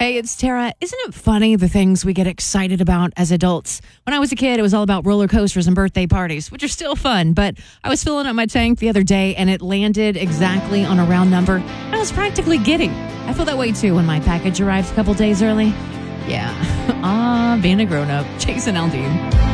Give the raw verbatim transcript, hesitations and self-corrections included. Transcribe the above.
Hey, it's Tara. Isn't it funny the things we get excited about as adults? When I was a kid, it was all about roller coasters and birthday parties, which are still fun. But I was filling up my tank the other day and it landed exactly on a round number. I was practically giddy. I feel that way too when my package arrived a couple days early. Yeah. Ah, being a grown up. Jason Aldean.